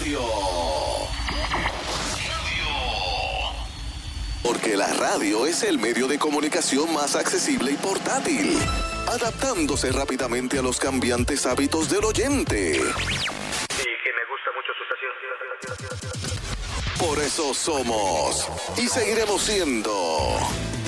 Radio. Porque la radio es el medio de comunicación más accesible y portátil, adaptándose rápidamente a los cambiantes hábitos del oyente. Y que me gusta mucho su estación. Por eso somos y seguiremos siendo